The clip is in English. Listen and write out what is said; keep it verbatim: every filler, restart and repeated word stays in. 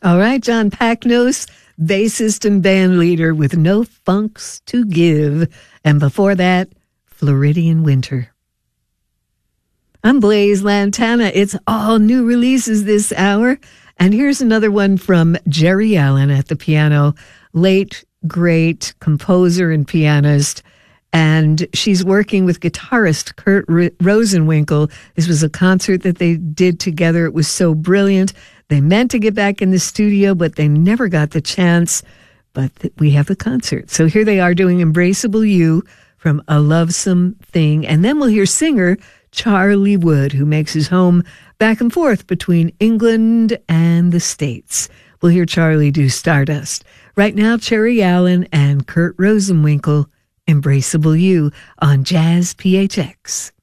All right, John Packnos, bassist and band leader with No Funks to Give. And before that, Floridian Winter. I'm Blaze Lantana. It's all new releases this hour. And here's another one from Jerry Allen at the piano, late, great composer and pianist. And she's working with guitarist Kurt Rosenwinkel. This was a concert that they did together. It was so brilliant. They meant to get back in the studio, but they never got the chance. But th- we have the concert. So here they are doing Embraceable You from A Lovesome Thing. And then we'll hear singer Charlie Wood, who makes his home back and forth between England and the States. We'll hear Charlie do Stardust. Right now, Jerry Allen and Kurt Rosenwinkel, Embraceable You on Jazz P H X.